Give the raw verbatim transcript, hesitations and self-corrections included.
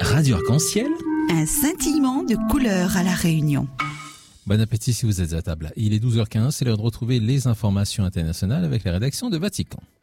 Radio Arc-en-Ciel. Un scintillement de couleurs à La Réunion. Bon appétit si vous êtes à table. Il est douze heures quinze, c'est l'heure de retrouver les informations internationales avec la rédaction de Vatican.